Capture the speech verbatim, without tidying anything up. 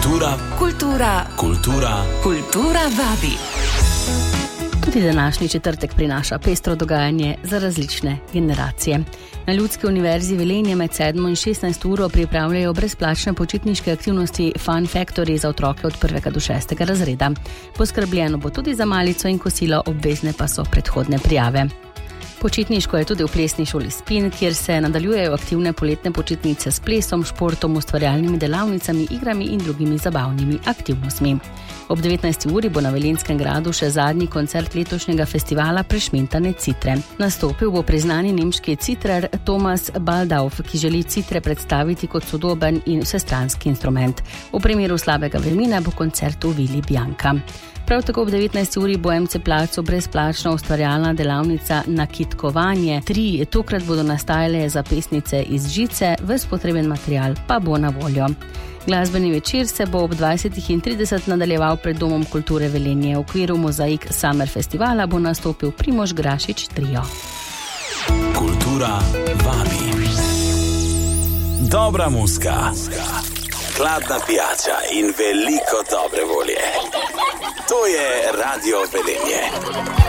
Kultura, kultura, kultura, kultura vabi. Tudi današnji četrtek prinaša pestro dogajanje za različne generacije. Na Ljudski univerzi Velenje med sedmo in šestnajsto uro pripravljajo brezplačne počitniške aktivnosti Fun Factory za otroke od prvega do šestega razreda. Poskrbljeno bo tudi za malico in kosilo, obvezne pa so predhodne prijave. Počitniško je tudi v plesni šoli Spin, kjer se nadaljujejo aktivne poletne počitnice s plesom, športom, ustvarjalnimi delavnicami, igrami in drugimi zabavnimi aktivnostmi. Ob devetnajsti uri bo na Velenjskem gradu še zadnji koncert letošnjega festivala Prešmintane citre. Nastopil bo priznani nemški citrar Thomas Baldauf, ki želi citre predstaviti kot sodoben in vsestranski instrument. V primeru slabega vremena bo koncert v Vili Bianca. Prav tako ob devetnajsti uri bo M C placu brezplačna ustvarjalna delavnica Nakitkovanje tri. Tokrat bodo nastajale zapestnice iz žice, ves potreben material pa bo na voljo. Glasbeni večer se bo ob dvajsetih in trideset nadaljeval pred Domom kulture Velenje. V okviru Mozaik Summer festivala bo nastopil Primož Grašič trio. Kultura vabi. Dobra muzika, hladna pijača in veliko dobre volje. To je Radio Velenje.